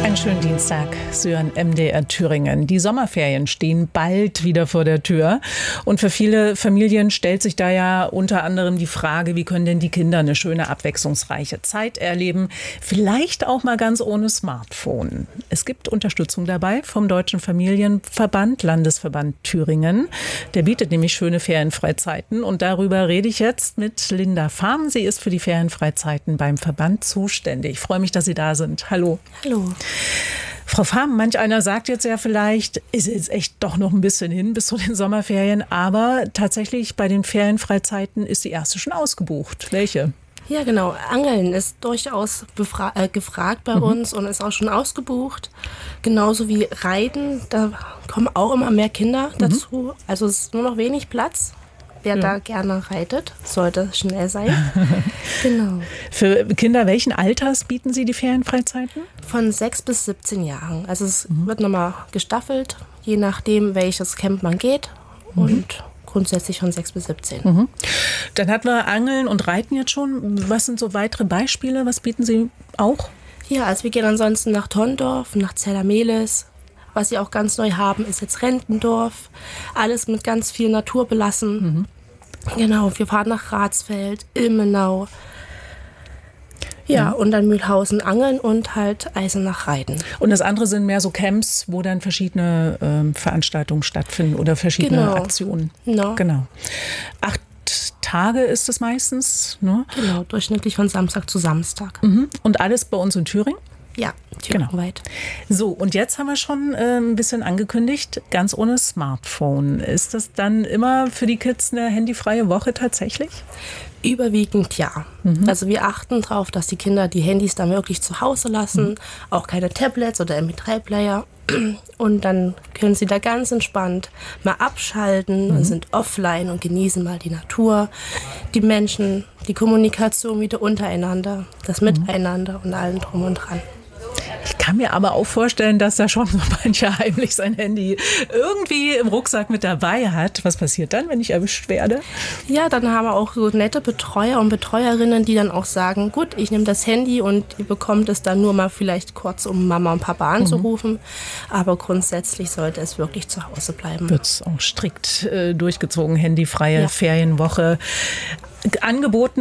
Einen schönen Dienstag, Sie hören MDR Thüringen. Die Sommerferien stehen bald wieder vor der Tür. Und für viele Familien stellt sich da ja unter anderem die Frage, wie können denn die Kinder eine schöne, abwechslungsreiche Zeit erleben? Vielleicht auch mal ganz ohne Smartphone. Es gibt Unterstützung dabei vom Deutschen Familienverband, Landesverband Thüringen. Der bietet nämlich schöne Ferienfreizeiten. Und darüber rede ich jetzt mit Linda Farm. Sie ist für die Ferienfreizeiten beim Verband zuständig. Ich freue mich, dass Sie da sind. Hallo. Hallo. Frau Farm, manch einer sagt jetzt ja vielleicht, ist jetzt echt doch noch ein bisschen hin bis zu den Sommerferien, aber tatsächlich bei den Ferienfreizeiten ist die erste schon ausgebucht. Welche? Ja, genau. Angeln ist durchaus gefragt bei uns und ist auch schon ausgebucht. Genauso wie Reiten, da kommen auch immer mehr Kinder dazu. Also es ist nur noch wenig Platz. Wer da gerne reitet, sollte schnell sein. Genau. Für Kinder welchen Alters bieten Sie die Ferienfreizeiten? Von 6 bis 17 Jahren. Also es wird nochmal gestaffelt, je nachdem, welches Camp man geht. Und grundsätzlich von 6 bis 17. Dann hatten wir Angeln und Reiten jetzt schon. Was sind so weitere Beispiele? Was bieten Sie auch? Ja, also wir gehen ansonsten nach Tondorf, nach Zellermelis. Was sie auch ganz neu haben, ist jetzt Rentendorf. Alles mit ganz viel Natur belassen. Genau, wir fahren nach Ratsfeld, Ilmenau. Ja, und dann Mühlhausen angeln und halt Eisenach reiten. Und das andere sind mehr so Camps, wo dann verschiedene Veranstaltungen stattfinden oder verschiedene Aktionen. Genau. 8 Tage ist es meistens, ne? Genau, durchschnittlich von Samstag zu Samstag. Und alles bei uns in Thüringen? Ja, thüringenweit. So, und jetzt haben wir schon ein bisschen angekündigt, ganz ohne Smartphone. Ist das dann immer für die Kids eine handyfreie Woche tatsächlich? Überwiegend ja. Also wir achten darauf, dass die Kinder die Handys dann wirklich zu Hause lassen, auch keine Tablets oder MP3-Player. Und dann können sie da ganz entspannt mal abschalten, sind offline und genießen mal die Natur, die Menschen, die Kommunikation wieder untereinander, das Miteinander und allem drum und dran. Ich kann mir aber auch vorstellen, dass da schon so mancher heimlich sein Handy irgendwie im Rucksack mit dabei hat. Was passiert dann, wenn ich erwischt werde? Ja, dann haben wir auch so nette Betreuer und Betreuerinnen, die dann auch sagen, gut, ich nehme das Handy und ihr bekommt es dann nur mal vielleicht kurz, um Mama und Papa anzurufen. Aber grundsätzlich sollte es wirklich zu Hause bleiben. Wird es auch strikt durchgezogen, handyfreie Ferienwoche angeboten.